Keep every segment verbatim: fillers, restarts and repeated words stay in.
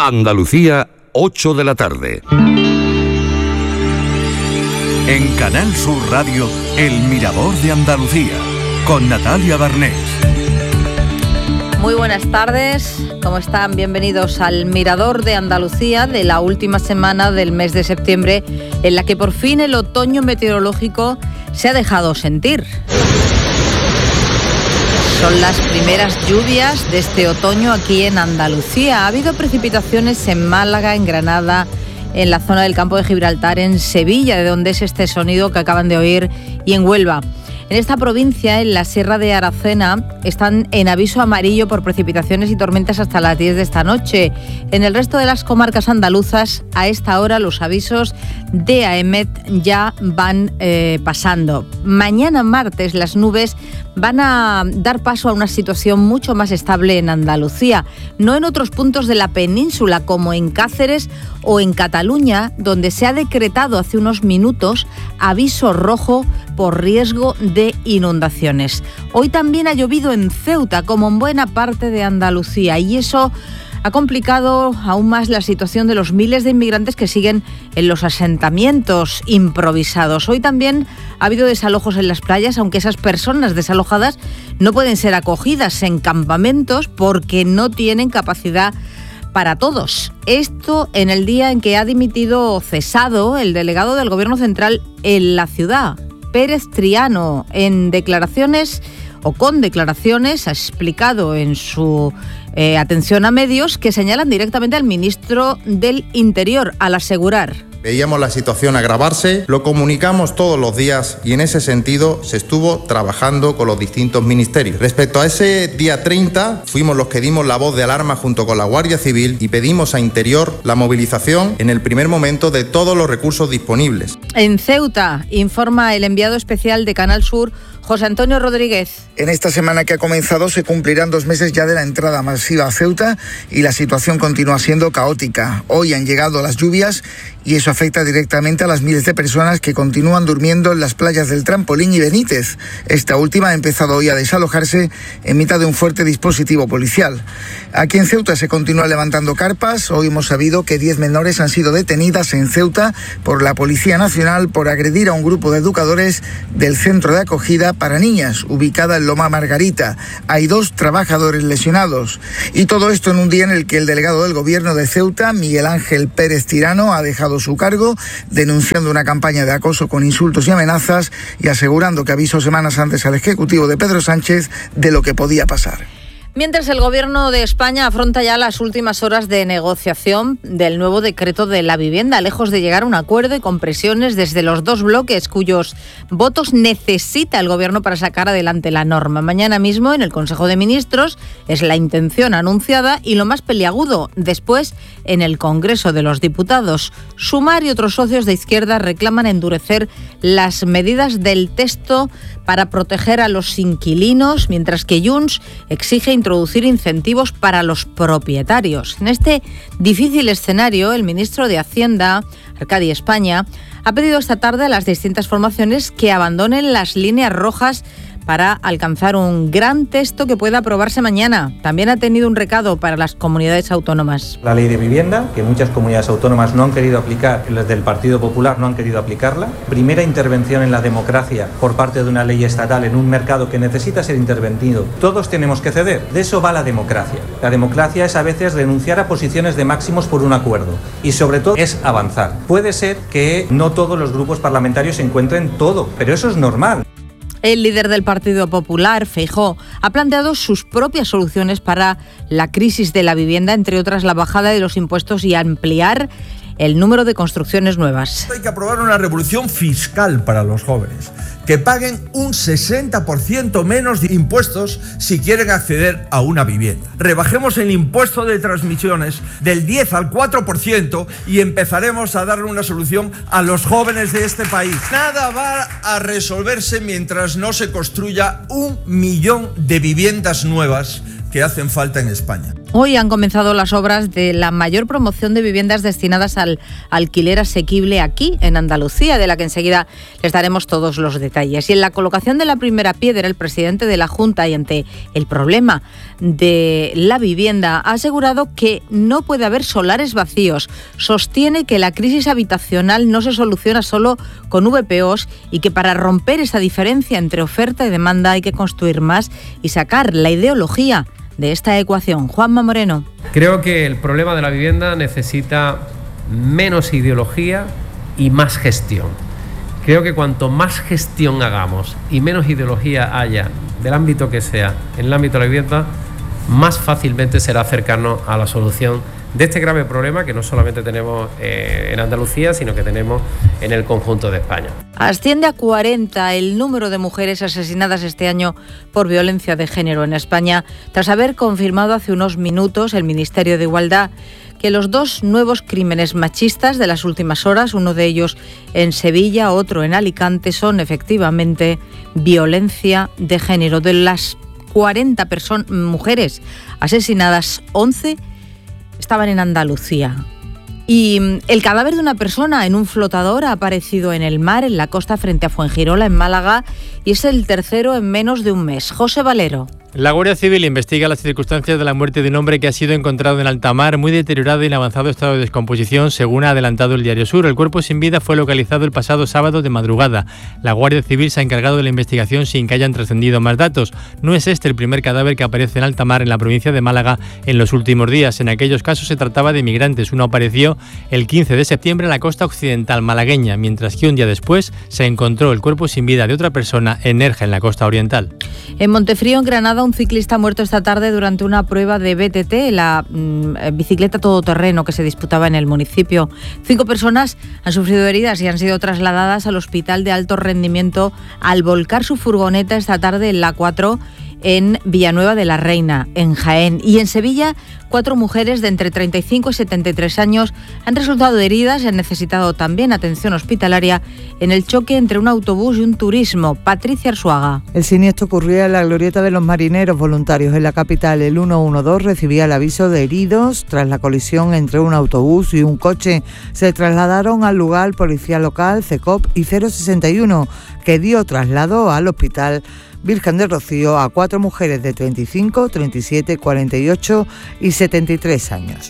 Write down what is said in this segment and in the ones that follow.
Andalucía, ocho de la tarde. En Canal Sur Radio, El Mirador de Andalucía, con Natalia Barnés. Muy buenas tardes, ¿cómo están? Bienvenidos al Mirador de Andalucía de la última semana del mes de septiembre, en la que por fin el otoño meteorológico se ha dejado sentir. Son las primeras lluvias de este otoño aquí en Andalucía. Ha habido precipitaciones en Málaga, en Granada, en la zona del Campo de Gibraltar, en Sevilla, de donde es este sonido que acaban de oír, y en Huelva. En esta provincia, en la Sierra de Aracena, están en aviso amarillo por precipitaciones y tormentas hasta las diez de esta noche. En el resto de las comarcas andaluzas, a esta hora los avisos de AEMET ya van eh, pasando. Mañana martes las nubes van a dar paso a una situación mucho más estable en Andalucía, no en otros puntos de la península como en Cáceres o en Cataluña, donde se ha decretado hace unos minutos aviso rojo por riesgo de inundaciones. Hoy también ha llovido en Ceuta, como en buena parte de Andalucía, y eso ha complicado aún más la situación de los miles de inmigrantes que siguen en los asentamientos improvisados. Hoy también ha habido desalojos en las playas, aunque esas personas desalojadas no pueden ser acogidas en campamentos porque no tienen capacidad para todos. Esto en el día en que ha dimitido o cesado el delegado del Gobierno Central en la ciudad, Pérez Triano. En declaraciones o con declaraciones ha explicado en su eh, atención a medios que señalan directamente al ministro del Interior al asegurar: veíamos la situación agravarse, lo comunicamos todos los días y en ese sentido se estuvo trabajando con los distintos ministerios. Respecto a ese día treinta, fuimos los que dimos la voz de alarma junto con la Guardia Civil y pedimos a Interior la movilización en el primer momento de todos los recursos disponibles. En Ceuta, informa el enviado especial de Canal Sur, José Antonio Rodríguez. En esta semana que ha comenzado se cumplirán dos meses ya de la entrada masiva a Ceuta y la situación continúa siendo caótica. Hoy han llegado las lluvias y eso afecta directamente a las miles de personas que continúan durmiendo en las playas del Trampolín y Benítez. Esta última ha empezado hoy a desalojarse en mitad de un fuerte dispositivo policial. Aquí en Ceuta se continúa levantando carpas. Hoy hemos sabido que diez menores han sido detenidas en Ceuta por la Policía Nacional por agredir a un grupo de educadores del centro de acogida para niñas, ubicada en Loma Margarita. Hay dos trabajadores lesionados. Y todo esto en un día en el que el delegado del Gobierno de Ceuta, Miguel Ángel Pérez Tirano, ha dejado su cargo, denunciando una campaña de acoso con insultos y amenazas y asegurando que avisó semanas antes al Ejecutivo de Pedro Sánchez de lo que podía pasar. Mientras el Gobierno de España afronta ya las últimas horas de negociación del nuevo decreto de la vivienda, lejos de llegar a un acuerdo y con presiones desde los dos bloques cuyos votos necesita el Gobierno para sacar adelante la norma. Mañana mismo en el Consejo de Ministros es la intención anunciada y lo más peliagudo después en el Congreso de los Diputados. Sumar y otros socios de izquierda reclaman endurecer las medidas del texto para proteger a los inquilinos, mientras que Junts exige introducir incentivos para los propietarios. En este difícil escenario, el ministro de Hacienda, Arcadi España, ha pedido esta tarde a las distintas formaciones que abandonen las líneas rojas para alcanzar un gran texto que pueda aprobarse mañana. También ha tenido un recado para las comunidades autónomas. La ley de vivienda, que muchas comunidades autónomas no han querido aplicar, las del Partido Popular no han querido aplicarla. Primera intervención en la democracia por parte de una ley estatal en un mercado que necesita ser intervenido. Todos tenemos que ceder. De eso va la democracia. La democracia es a veces renunciar a posiciones de máximos por un acuerdo. Y sobre todo es avanzar. Puede ser que no todos los grupos parlamentarios se encuentren todo, pero eso es normal. El líder del Partido Popular, Feijóo, ha planteado sus propias soluciones para la crisis de la vivienda, entre otras la bajada de los impuestos y ampliar el número de construcciones nuevas. Hay que aprobar una revolución fiscal para los jóvenes, que paguen un sesenta por ciento menos de impuestos si quieren acceder a una vivienda. Rebajemos el impuesto de transmisiones del diez al cuatro por ciento y empezaremos a darle una solución a los jóvenes de este país. Nada va a resolverse mientras no se construya un millón de viviendas nuevas que hacen falta en España. Hoy han comenzado las obras de la mayor promoción de viviendas destinadas al alquiler asequible aquí, en Andalucía, de la que enseguida les daremos todos los detalles. Y en la colocación de la primera piedra, el presidente de la Junta, y ante el problema de la vivienda, ha asegurado que no puede haber solares vacíos. Sostiene que la crisis habitacional no se soluciona solo con V P Os y que para romper esa diferencia entre oferta y demanda hay que construir más y sacar la ideología de esta ecuación. Juanma Moreno. Creo que el problema de la vivienda necesita menos ideología y más gestión. Creo que cuanto más gestión hagamos y menos ideología haya, del ámbito que sea, en el ámbito de la vivienda, más fácilmente será acercarnos a la solución de este grave problema que no solamente tenemos eh, en Andalucía, sino que tenemos en el conjunto de España. Asciende a cuarenta el número de mujeres asesinadas este año por violencia de género en España, tras haber confirmado hace unos minutos el Ministerio de Igualdad que los dos nuevos crímenes machistas de las últimas horas, uno de ellos en Sevilla, otro en Alicante, son efectivamente violencia de género. De las cuarenta person- mujeres asesinadas, once estaban en Andalucía. Y el cadáver de una persona en un flotador ha aparecido en el mar, en la costa frente a Fuengirola, en Málaga, y es el tercero en menos de un mes. José Valero. La Guardia Civil investiga las circunstancias de la muerte de un hombre que ha sido encontrado en alta mar, muy deteriorado y en avanzado estado de descomposición, según ha adelantado el Diario Sur. El cuerpo sin vida fue localizado el pasado sábado de madrugada. La Guardia Civil se ha encargado de la investigación sin que hayan trascendido más datos. No es este el primer cadáver que aparece en alta mar en la provincia de Málaga en los últimos días. En aquellos casos se trataba de migrantes. Uno apareció el quince de septiembre en la costa occidental malagueña, mientras que un día después se encontró el cuerpo sin vida de otra persona en Nerja, en la costa oriental. En Montefrío, en Granada, un ciclista muerto esta tarde durante una prueba de B T T, la mm, bicicleta todoterreno que se disputaba en el municipio. Cinco personas han sufrido heridas y han sido trasladadas al hospital de alto rendimiento al volcar su furgoneta esta tarde en la cuatro en Villanueva de la Reina, en Jaén. Y en Sevilla, cuatro mujeres de entre treinta y cinco y setenta y tres años han resultado heridas y han necesitado también atención hospitalaria en el choque entre un autobús y un turismo. Patricia Arzuaga. El siniestro ocurría en la glorieta de los marineros voluntarios en la capital. El ciento doce recibía el aviso de heridos tras la colisión entre un autobús y un coche. Se trasladaron al lugar policía local, CECOP y cero sesenta y uno, que dio traslado al hospital Virgen del Rocío a cuatro mujeres de treinta y cinco, treinta y siete, cuarenta y ocho y setenta y tres años.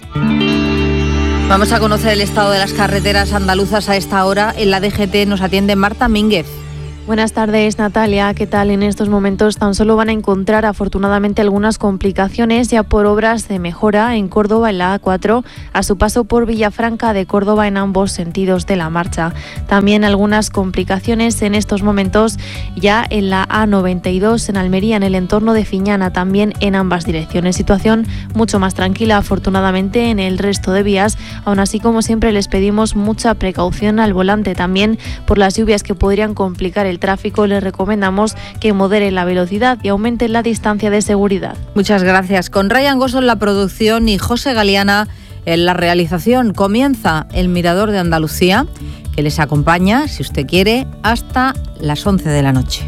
Vamos a conocer el estado de las carreteras andaluzas a esta hora. En la D G T nos atiende Marta Mínguez. Buenas tardes, Natalia. ¿Qué tal? En estos momentos tan solo van a encontrar afortunadamente algunas complicaciones ya por obras de mejora en Córdoba en la A cuatro, a su paso por Villafranca de Córdoba en ambos sentidos de la marcha. También algunas complicaciones en estos momentos ya en la A noventa y dos en Almería, en el entorno de Fiñana, también en ambas direcciones. Situación mucho más tranquila afortunadamente en el resto de vías. Aún así, como siempre, les pedimos mucha precaución al volante. También por las lluvias que podrían complicar el El tráfico, les recomendamos que moderen la velocidad y aumenten la distancia de seguridad. Muchas gracias. Con Ryan Gosso en la producción y José Galeana en la realización, comienza el Mirador de Andalucía, que les acompaña, si usted quiere, hasta las once de la noche.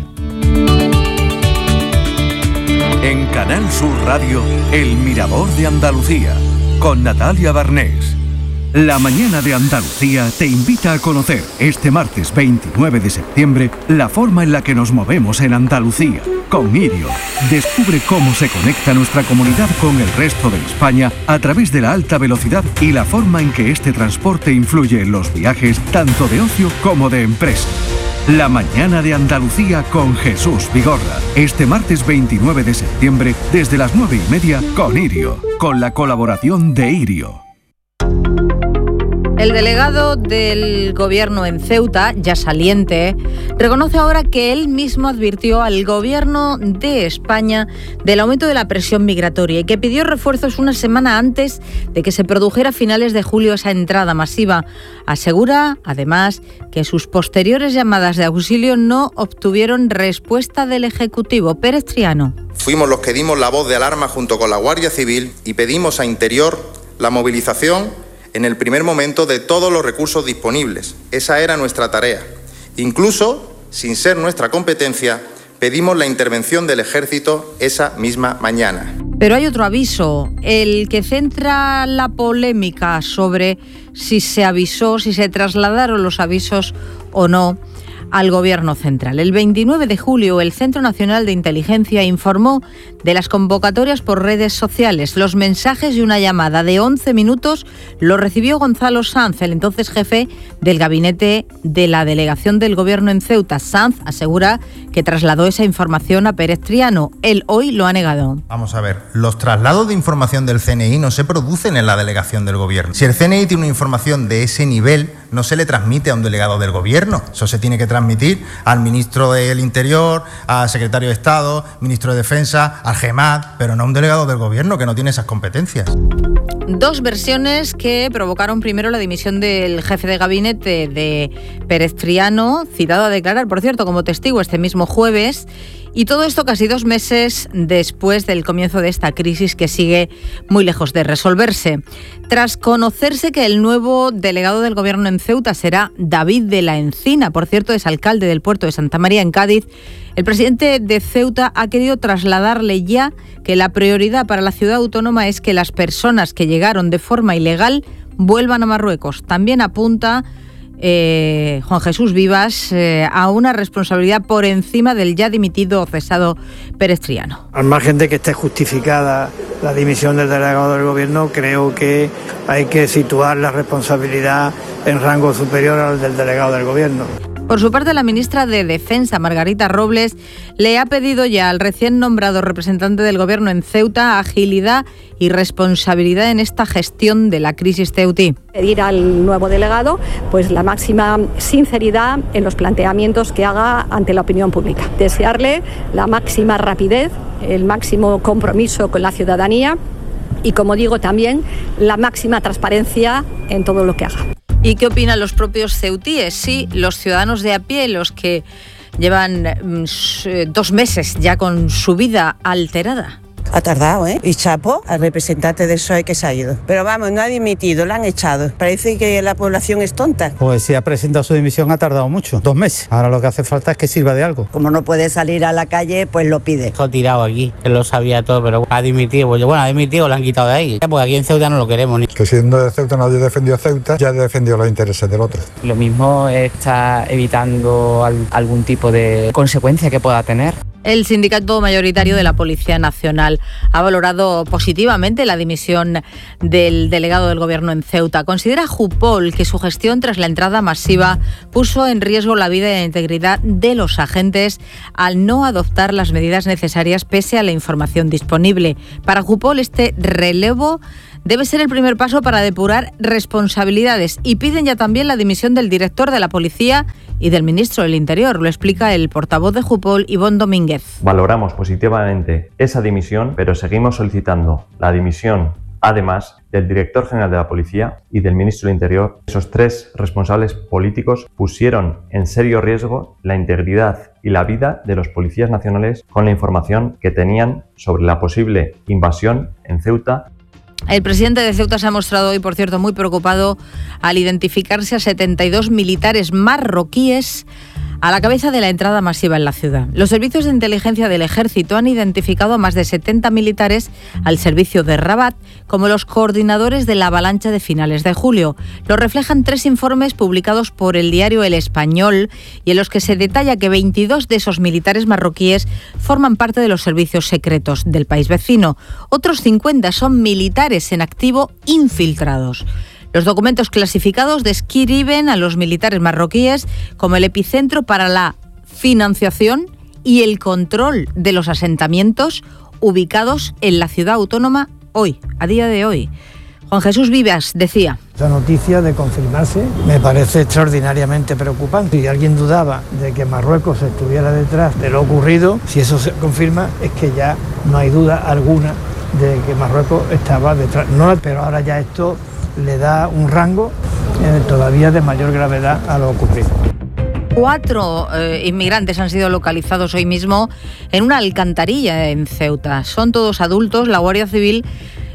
En Canal Sur Radio, El Mirador de Andalucía, con Natalia Barnés. La mañana de Andalucía te invita a conocer este martes veintinueve de septiembre la forma en la que nos movemos en Andalucía. Con Irio, descubre cómo se conecta nuestra comunidad con el resto de España a través de la alta velocidad y la forma en que este transporte influye en los viajes tanto de ocio como de empresa. La mañana de Andalucía con Jesús Vigorra. Este martes veintinueve de septiembre desde las nueve y media con Irio, con la colaboración de Irio. El delegado del Gobierno en Ceuta, ya saliente, reconoce ahora que él mismo advirtió al Gobierno de España del aumento de la presión migratoria y que pidió refuerzos una semana antes de que se produjera a finales de julio esa entrada masiva. Asegura, además, que sus posteriores llamadas de auxilio no obtuvieron respuesta del Ejecutivo. Pérez Triano. Fuimos los que dimos la voz de alarma junto con la Guardia Civil y pedimos a Interior la movilización en el primer momento de todos los recursos disponibles. Esa era nuestra tarea. Incluso, sin ser nuestra competencia, pedimos la intervención del Ejército esa misma mañana. Pero hay otro aviso, el que centra la polémica sobre si se avisó, si se trasladaron los avisos o no al Gobierno central. El veintinueve de julio, el Centro Nacional de Inteligencia informó de las convocatorias por redes sociales. Los mensajes y una llamada de once minutos lo recibió Gonzalo Sanz, el entonces jefe del gabinete de la delegación del Gobierno en Ceuta. Sanz asegura que trasladó esa información a Pérez Triano. Él hoy lo ha negado. Vamos a ver, los traslados de información del C N I no se producen en la delegación del Gobierno. Si el C N I tiene una información de ese nivel, no se le transmite a un delegado del Gobierno. Eso se tiene que transmitir al ministro del Interior, al secretario de Estado, ministro de Defensa, al GEMAT, pero no a un delegado del Gobierno que no tiene esas competencias. Dos versiones que provocaron primero la dimisión del jefe de gabinete de Pérez Triano, citado a declarar, por cierto, como testigo este mismo jueves. Y todo esto casi dos meses después del comienzo de esta crisis que sigue muy lejos de resolverse. Tras conocerse que el nuevo delegado del Gobierno en Ceuta será David de la Encina, por cierto es alcalde del puerto de Santa María en Cádiz, el presidente de Ceuta ha querido trasladarle ya que la prioridad para la ciudad autónoma es que las personas que llegaron de forma ilegal vuelvan a Marruecos. También apunta Eh, Juan Jesús Vivas eh, a una responsabilidad por encima del ya dimitido o cesado Pérez Triano. Al margen de que esté justificada la dimisión del delegado del Gobierno, creo que hay que situar la responsabilidad en rango superior al del delegado del Gobierno. Por su parte, la ministra de Defensa, Margarita Robles, le ha pedido ya al recién nombrado representante del Gobierno en Ceuta agilidad y responsabilidad en esta gestión de la crisis ceutí. Pedir al nuevo delegado pues la máxima sinceridad en los planteamientos que haga ante la opinión pública. Desearle la máxima rapidez, el máximo compromiso con la ciudadanía y, como digo, también la máxima transparencia en todo lo que haga. ¿Y qué opinan los propios ceutíes? Sí, los ciudadanos de a pie, los que llevan mm, dos meses ya con su vida alterada. Ha tardado, ¿eh? Y Chapo, al representante del P S O E que se ha ido. Pero vamos, no ha dimitido, lo han echado. Parece que la población es tonta. Pues si ha presentado su dimisión ha tardado mucho, dos meses. Ahora lo que hace falta es que sirva de algo. Como no puede salir a la calle, pues lo pide. Lo ha tirado aquí, él lo sabía todo, pero ha dimitido. Pues bueno, ha dimitido, lo han quitado de ahí. Porque aquí en Ceuta no lo queremos. Ni. Que siendo de Ceuta nadie defendió a Ceuta, ya defendió los intereses del otro. Lo mismo está evitando algún tipo de consecuencia que pueda tener. El sindicato mayoritario de la Policía Nacional ha valorado positivamente la dimisión del delegado del Gobierno en Ceuta. Considera Jupol que su gestión tras la entrada masiva puso en riesgo la vida y la integridad de los agentes al no adoptar las medidas necesarias pese a la información disponible. Para Jupol, este relevo debe ser el primer paso para depurar responsabilidades y piden ya también la dimisión del director de la policía y del ministro del Interior. Lo explica el portavoz de Jupol, Ivonne Domínguez. Valoramos positivamente esa dimisión, pero seguimos solicitando la dimisión, además, del director general de la policía y del ministro del Interior. Esos tres responsables políticos pusieron en serio riesgo la integridad y la vida de los policías nacionales con la información que tenían sobre la posible invasión en Ceuta. El presidente de Ceuta se ha mostrado hoy, por cierto, muy preocupado al identificarse a setenta y dos militares marroquíes a la cabeza de la entrada masiva en la ciudad. Los servicios de inteligencia del ejército han identificado a más de setenta militares al servicio de Rabat como los coordinadores de la avalancha de finales de julio. Lo reflejan tres informes publicados por el diario El Español y en los que se detalla que veintidós de esos militares marroquíes forman parte de los servicios secretos del país vecino. Otros cincuenta son militares en activo infiltrados. Los documentos clasificados describen a los militares marroquíes como el epicentro para la financiación y el control de los asentamientos ubicados en la ciudad autónoma hoy, a día de hoy. Juan Jesús Vivas decía: La noticia, de confirmarse, me parece extraordinariamente preocupante. Si alguien dudaba de que Marruecos estuviera detrás de lo ocurrido, si eso se confirma, es que ya no hay duda alguna de que Marruecos estaba detrás. No, pero ahora ya esto le da un rango eh, todavía de mayor gravedad a lo ocurrido. Cuatro eh, inmigrantes han sido localizados hoy mismo en una alcantarilla en Ceuta. Son todos adultos. La Guardia Civil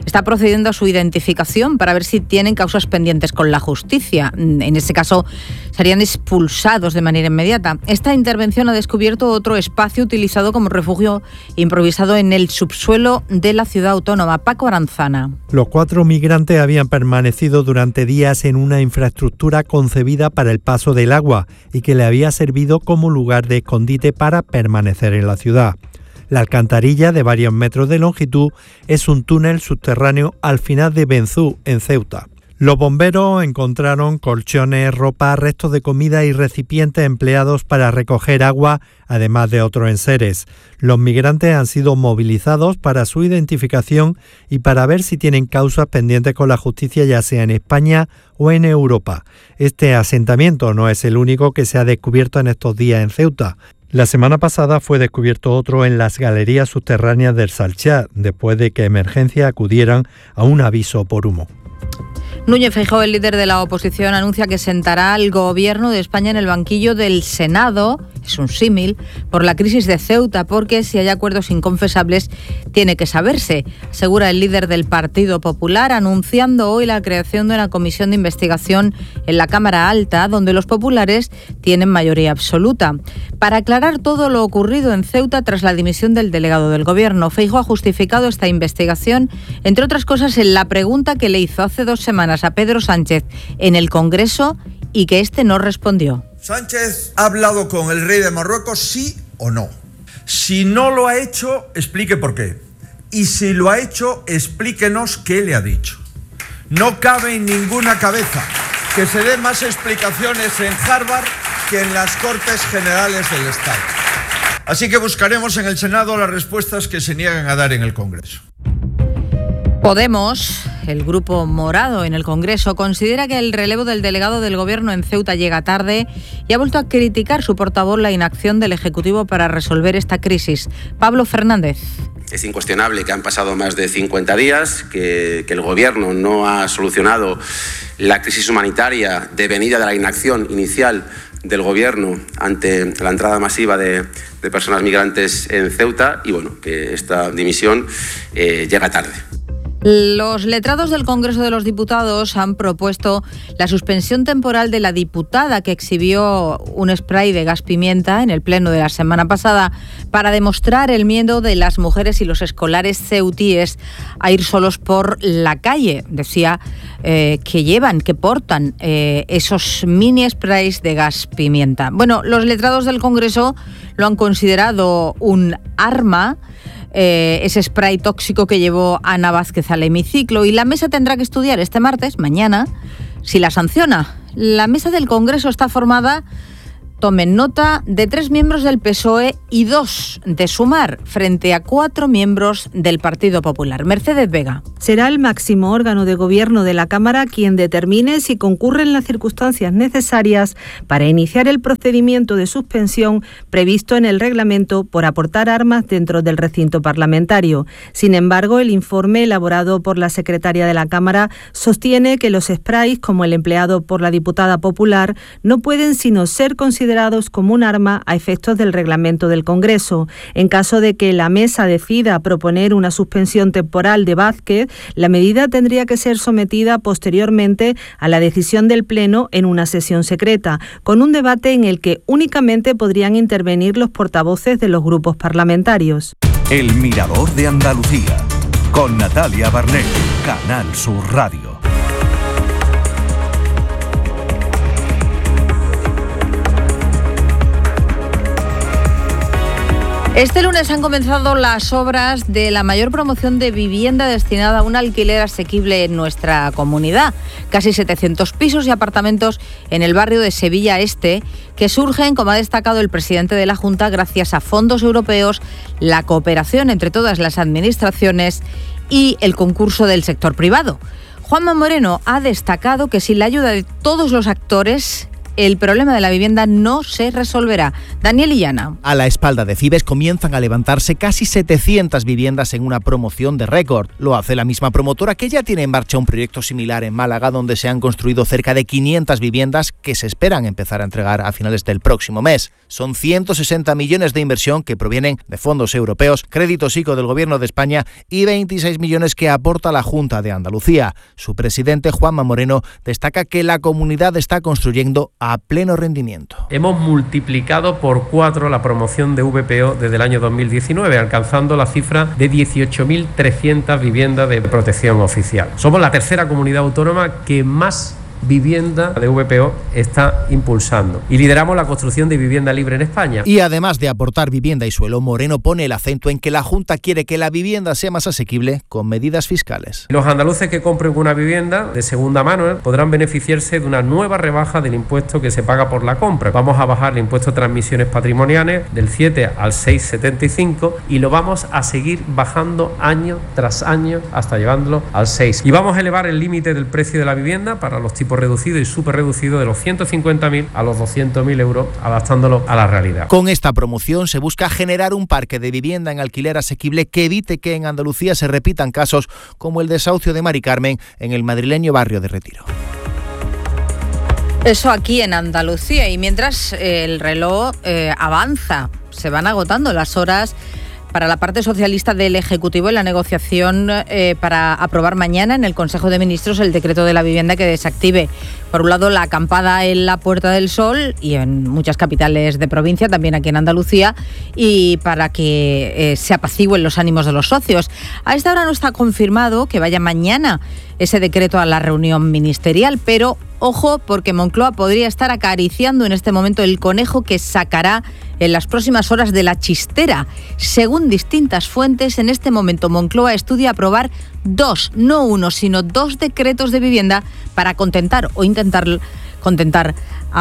está procediendo a su identificación para ver si tienen causas pendientes con la justicia. En este caso, serían expulsados de manera inmediata. Esta intervención ha descubierto otro espacio utilizado como refugio improvisado en el subsuelo de la ciudad autónoma. Paco Aranzana. Los cuatro migrantes habían permanecido durante días en una infraestructura concebida para el paso del agua y que le había servido como lugar de escondite para permanecer en la ciudad. La alcantarilla, de varios metros de longitud, es un túnel subterráneo al final de Benzú, en Ceuta. Los bomberos encontraron colchones, ropa, restos de comida y recipientes empleados para recoger agua, además de otros enseres. Los migrantes han sido movilizados para su identificación y para ver si tienen causas pendientes con la justicia, ya sea en España o en Europa. Este asentamiento no es el único que se ha descubierto en estos días en Ceuta. La semana pasada fue descubierto otro en las galerías subterráneas del Salchá, después de que emergencias acudieran a un aviso por humo. Núñez Feijóo, el líder de la oposición, anuncia que sentará al gobierno de España en el banquillo del Senado, es un símil, por la crisis de Ceuta, porque si hay acuerdos inconfesables tiene que saberse, asegura el líder del Partido Popular, anunciando hoy la creación de una comisión de investigación en la Cámara Alta, donde los populares tienen mayoría absoluta, para aclarar todo lo ocurrido en Ceuta tras la dimisión del delegado del gobierno. Feijóo ha justificado esta investigación, entre otras cosas, en la pregunta que le hizo hace dos semanas a Pedro Sánchez en el Congreso y que este no respondió. ¿Sánchez ha hablado con el rey de Marruecos, sí o no? Si no lo ha hecho, explique por qué. Y si lo ha hecho, explíquenos qué le ha dicho. No cabe en ninguna cabeza que se den más explicaciones en Harvard que en las Cortes Generales del Estado. Así que buscaremos en el Senado las respuestas que se niegan a dar en el Congreso. Podemos, el grupo morado en el Congreso, considera que el relevo del delegado del Gobierno en Ceuta llega tarde y ha vuelto a criticar su portavoz la inacción del Ejecutivo para resolver esta crisis. Pablo Fernández. Es incuestionable que han pasado más de cincuenta días, que, que el Gobierno no ha solucionado la crisis humanitaria devenida de la inacción inicial del Gobierno ante la entrada masiva de, de personas migrantes en Ceuta y bueno, que esta dimisión eh, llega tarde. Los letrados del Congreso de los Diputados han propuesto la suspensión temporal de la diputada que exhibió un spray de gas pimienta en el pleno de la semana pasada para demostrar el miedo de las mujeres y los escolares ceutíes a ir solos por la calle. Decía eh, que llevan, que portan eh, esos mini sprays de gas pimienta. Bueno, los letrados del Congreso lo han considerado un arma, Eh, ese spray tóxico que llevó Ana Vázquez al hemiciclo, y la mesa tendrá que estudiar este martes, mañana, si la sanciona. La mesa del Congreso está formada, tomen nota, de tres miembros del P S O E y dos de Sumar, frente a cuatro miembros del Partido Popular. Mercedes Vega. Será el máximo órgano de gobierno de la Cámara quien determine si concurren las circunstancias necesarias para iniciar el procedimiento de suspensión previsto en el reglamento por aportar armas dentro del recinto parlamentario. Sin embargo, el informe elaborado por la secretaria de la Cámara sostiene que los sprays, como el empleado por la diputada popular, no pueden sino ser considerados como un arma a efectos del reglamento del Congreso. En caso de que la mesa decida proponer una suspensión temporal de Vázquez, la medida tendría que ser sometida posteriormente a la decisión del Pleno en una sesión secreta, con un debate en el que únicamente podrían intervenir los portavoces de los grupos parlamentarios. El Mirador de Andalucía, con Natalia Barnés, Canal Sur Radio. Este lunes han comenzado las obras de la mayor promoción de vivienda destinada a un alquiler asequible en nuestra comunidad. Casi setecientos pisos y apartamentos en el barrio de Sevilla Este, que surgen, como ha destacado el presidente de la Junta, gracias a fondos europeos, la cooperación entre todas las administraciones y el concurso del sector privado. Juanma Moreno ha destacado que sin la ayuda de todos los actores, el problema de la vivienda no se resolverá. Daniel Illana. A la espalda de Cibes comienzan a levantarse casi setecientas viviendas en una promoción de récord. Lo hace la misma promotora que ya tiene en marcha un proyecto similar en Málaga, donde se han construido cerca de quinientas viviendas que se esperan empezar a entregar a finales del próximo mes. Son ciento sesenta millones de inversión que provienen de fondos europeos, créditos I C O del Gobierno de España y veintiséis millones que aporta la Junta de Andalucía. Su presidente, Juanma Moreno, destaca que la comunidad está construyendo a pleno rendimiento. Hemos multiplicado por cuatro la promoción de V P O desde el año dos mil diecinueve, alcanzando la cifra de dieciocho mil trescientas viviendas de protección oficial. Somos la tercera comunidad autónoma que más vivienda de V P O está impulsando y lideramos la construcción de vivienda libre en España. Y además de aportar vivienda y suelo, Moreno pone el acento en que la Junta quiere que la vivienda sea más asequible con medidas fiscales. Los andaluces que compren una vivienda de segunda mano ¿eh? podrán beneficiarse de una nueva rebaja del impuesto que se paga por la compra. Vamos a bajar el impuesto de transmisiones patrimoniales del siete al seis coma setenta y cinco y lo vamos a seguir bajando año tras año hasta llevándolo al seis. Y vamos a elevar el límite del precio de la vivienda para los tipos reducido y súper reducido de los ciento cincuenta mil a los doscientos mil euros, adaptándolo a la realidad. Con esta promoción se busca generar un parque de vivienda en alquiler asequible que evite que en Andalucía se repitan casos como el desahucio de Mari Carmen en el madrileño barrio de Retiro. Eso aquí en Andalucía, y mientras eh, el reloj eh, avanza, se van agotando las horas para la parte socialista del Ejecutivo en la negociación eh, para aprobar mañana en el Consejo de Ministros el decreto de la vivienda que desactive, por un lado, la acampada en la Puerta del Sol y en muchas capitales de provincia, también aquí en Andalucía, y para que eh, se apacigüen los ánimos de los socios. A esta hora no está confirmado que vaya mañana ese decreto a la reunión ministerial, pero ojo, porque Moncloa podría estar acariciando en este momento el conejo que sacará en las próximas horas de la chistera. Según distintas fuentes, en este momento Moncloa estudia aprobar dos, no uno, sino dos decretos de vivienda para contentar o intentar contentar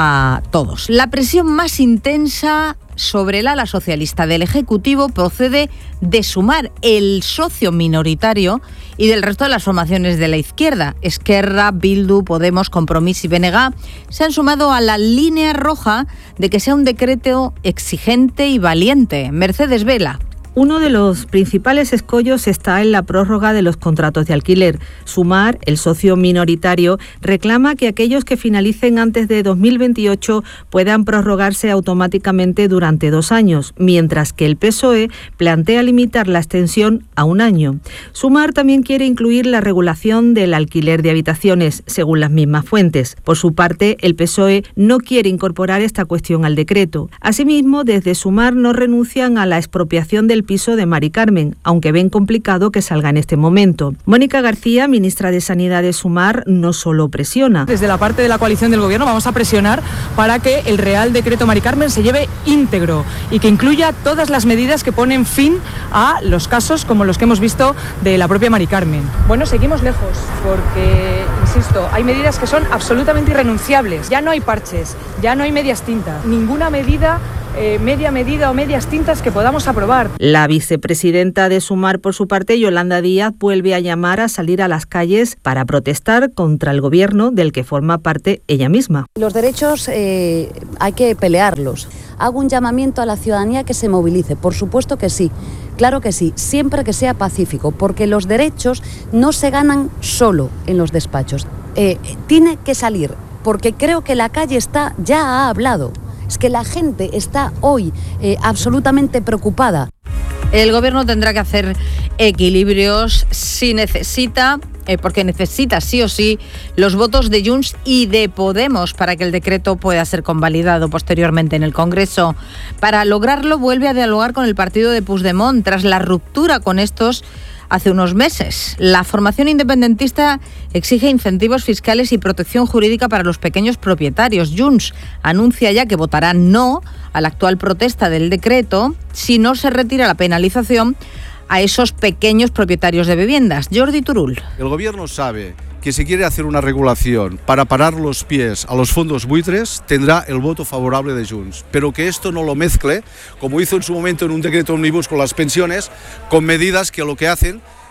a todos. La presión más intensa sobre el ala socialista del Ejecutivo procede de Sumar, el socio minoritario, y del resto de las formaciones de la izquierda. Esquerra, Bildu, Podemos, Compromís y B N G se han sumado a la línea roja de que sea un decreto exigente y valiente. Mercedes Vela. Uno de los principales escollos está en la prórroga de los contratos de alquiler. Sumar, el socio minoritario, reclama que aquellos que finalicen antes de dos mil veintiocho puedan prorrogarse automáticamente durante dos años, mientras que el P S O E plantea limitar la extensión a un año. Sumar también quiere incluir la regulación del alquiler de habitaciones, según las mismas fuentes. Por su parte, el P S O E no quiere incorporar esta cuestión al decreto. Asimismo, desde Sumar no renuncian a la expropiación del piso de Mari Carmen, aunque ven complicado que salga en este momento. Mónica García, ministra de Sanidad de Sumar, no solo presiona. Desde la parte de la coalición del Gobierno vamos a presionar para que el Real Decreto Mari Carmen se lleve íntegro y que incluya todas las medidas que ponen fin a los casos como los que hemos visto de la propia Mari Carmen. Bueno, seguimos lejos porque, insisto, hay medidas que son absolutamente irrenunciables. Ya no hay parches, ya no hay medias tintas, ninguna medida Eh, media medida o medias tintas que podamos aprobar. La vicepresidenta de Sumar, por su parte, Yolanda Díaz, vuelve a llamar a salir a las calles para protestar contra el gobierno del que forma parte ella misma. Los derechos eh, hay que pelearlos. Hago un llamamiento a la ciudadanía que se movilice, por supuesto que sí, claro que sí, siempre que sea pacífico, porque los derechos no se ganan solo en los despachos. Eh, tiene que salir, porque creo que la calle está, ya ha hablado. Es que la gente está hoy eh, absolutamente preocupada. El Gobierno tendrá que hacer equilibrios si necesita, eh, porque necesita sí o sí los votos de Junts y de Podemos para que el decreto pueda ser convalidado posteriormente en el Congreso. Para lograrlo vuelve a dialogar con el partido de Puigdemont tras la ruptura con estos hace unos meses. La formación independentista exige incentivos fiscales y protección jurídica para los pequeños propietarios. Junts anuncia ya que votará no a la actual protesta del decreto si no se retira la penalización a esos pequeños propietarios de viviendas. Jordi Turull. El Gobierno sabe que si quiere hacer una regulación para parar los pies a los fondos buitres, tendrá el voto favorable de Junts, pero que esto no lo mezcle, como hizo en su momento en un decreto omnibus con las pensiones, con medidas que lo que hacen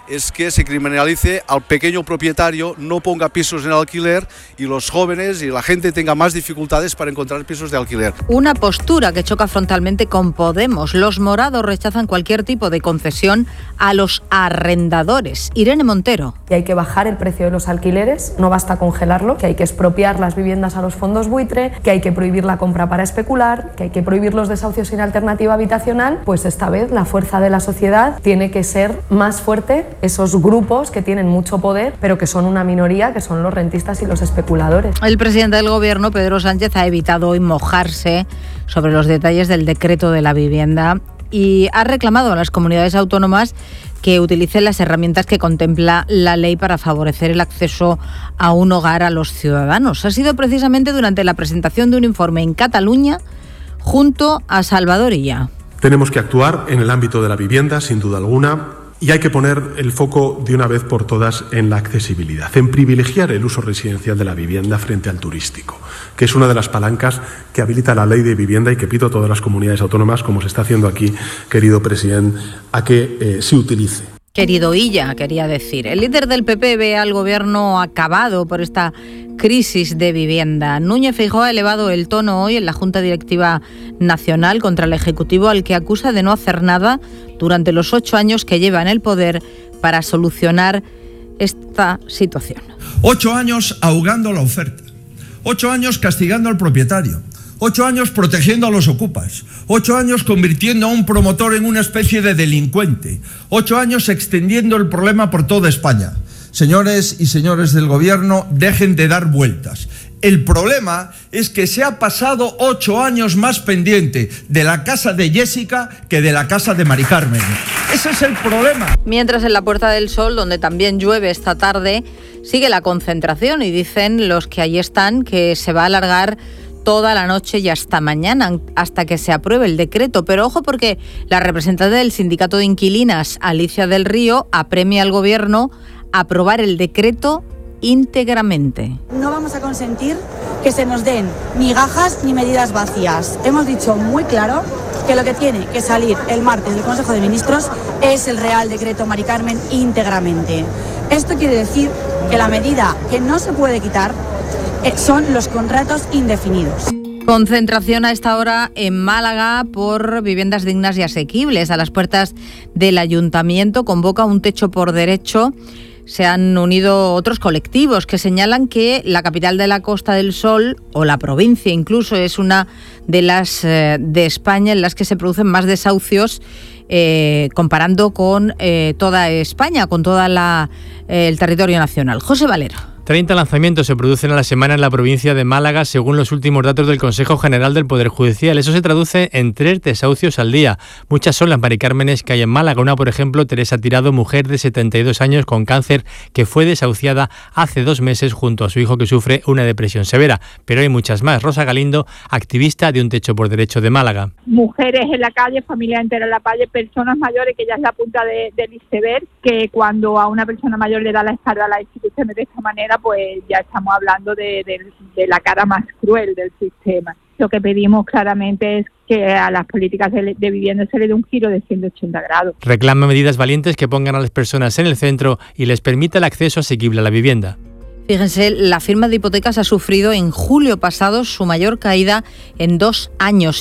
es que se criminalice al pequeño propietario, no ponga pisos en alquiler y los jóvenes y la gente tenga más dificultades para encontrar pisos de alquiler. Una postura que choca frontalmente con Podemos. Los morados rechazan cualquier tipo de concesión a los arrendadores. Irene Montero. Que hay que bajar el precio de los alquileres, no basta congelarlo, que hay que expropiar las viviendas a los fondos buitre, que hay que prohibir la compra para especular, que hay que prohibir los desahucios sin alternativa habitacional. Pues esta vez la fuerza de la sociedad tiene que ser más fuerte, esos grupos que tienen mucho poder, pero que son una minoría, que son los rentistas y los especuladores. El presidente del Gobierno, Pedro Sánchez, ha evitado hoy mojarse sobre los detalles del decreto de la vivienda y ha reclamado a las comunidades autónomas que utilicen las herramientas que contempla la ley para favorecer el acceso a un hogar a los ciudadanos. Ha sido precisamente durante la presentación de un informe en Cataluña junto a Salvador Illa. Tenemos que actuar en el ámbito de la vivienda, sin duda alguna, y hay que poner el foco de una vez por todas en la accesibilidad, en privilegiar el uso residencial de la vivienda frente al turístico, que es una de las palancas que habilita la ley de vivienda y que pido a todas las comunidades autónomas, como se está haciendo aquí, querido presidente, a que eh, se utilice. Querido Illa, quería decir. El líder del P P ve al Gobierno acabado por esta crisis de vivienda. Núñez Feijóo ha elevado el tono hoy en la Junta Directiva Nacional contra el Ejecutivo, al que acusa de no hacer nada durante los ocho años que lleva en el poder para solucionar esta situación. Ocho años ahogando la oferta. Ocho años castigando al propietario. Ocho años protegiendo a los ocupas. Ocho años convirtiendo a un promotor en una especie de delincuente. Ocho años extendiendo el problema por toda España. Señores y señores del Gobierno, dejen de dar vueltas. El problema es que se ha pasado ocho años más pendiente de la casa de Jessica que de la casa de Mari Carmen. Ese es el problema. Mientras en la Puerta del Sol, donde también llueve esta tarde, sigue la concentración y dicen los que allí están que se va a alargar toda la noche y hasta mañana, hasta que se apruebe el decreto. Pero ojo, porque la representante del Sindicato de Inquilinas, Alicia del Río, apremia al Gobierno a aprobar el decreto íntegramente. No vamos a consentir que se nos den migajas ni medidas vacías. Hemos dicho muy claro que lo que tiene que salir el martes del Consejo de Ministros es el Real Decreto Mari Carmen íntegramente. Esto quiere decir que la medida que no se puede quitar son los contratos indefinidos. Concentración a esta hora en Málaga por viviendas dignas y asequibles. A las puertas del Ayuntamiento convoca un techo por derecho. Se han unido otros colectivos que señalan que la capital de la Costa del Sol, o la provincia incluso, es una de las eh, de España en las que se producen más desahucios, eh, comparando con eh, toda España, con todo eh, el territorio nacional. José Valero. treinta lanzamientos se producen a la semana en la provincia de Málaga, según los últimos datos del Consejo General del Poder Judicial. Eso se traduce en tres desahucios al día. Muchas son las Mari Cármenes que hay en Málaga. Una, por ejemplo, Teresa Tirado, mujer de setenta y dos años con cáncer, que fue desahuciada hace dos meses junto a su hijo, que sufre una depresión severa. Pero hay muchas más. Rosa Galindo, activista de Un Techo por Derecho de Málaga. Mujeres en la calle, familia entera en la calle, personas mayores, que ya es la punta de, del iceberg, que cuando a una persona mayor le da la espalda a las instituciones de esta manera, pues ya estamos hablando de, de, de la cara más cruel del sistema. Lo que pedimos claramente es que a las políticas de, de vivienda se le dé un giro de ciento ochenta grados. Reclama medidas valientes que pongan a las personas en el centro y les permita el acceso asequible a la vivienda. Fíjense, la firma de hipotecas ha sufrido en julio pasado su mayor caída en dos años.